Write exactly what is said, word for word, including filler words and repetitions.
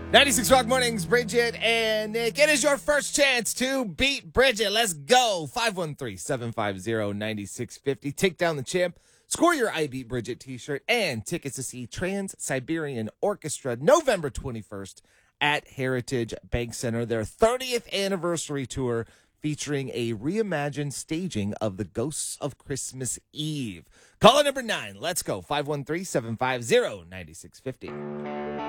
ninety-six Rock Mornings, Bridget and Nick. It is your first chance to beat Bridget. Let's go. five one three, seven five zero, nine six five zero. Take down the champ. Score your I Beat Bridget t-shirt and tickets to see Trans-Siberian Orchestra November twenty-first at Heritage Bank Center. Their thirtieth anniversary tour featuring a reimagined staging of the Ghosts of Christmas Eve. Caller number nine. Let's go. five one three, seven five zero, nine six five zero.